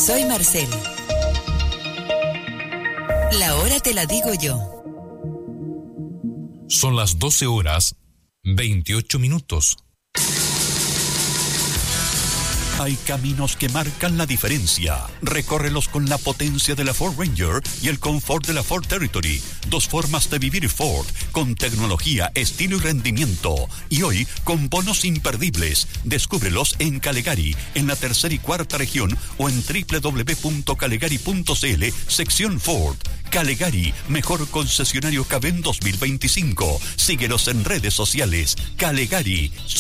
Soy Marcel. La hora te la digo yo. Son las 12:28. Hay caminos que marcan la diferencia. Recórrelos con la potencia de la Ford Ranger y el confort de la Ford Territory. Dos formas de vivir Ford, con tecnología, estilo y rendimiento. Y hoy, con bonos imperdibles. Descúbrelos en Calegari, en la tercera y cuarta región, o en www.calegari.cl, sección Ford. Calegari, mejor concesionario Caben 2025. Síguelos en redes sociales. Calegari.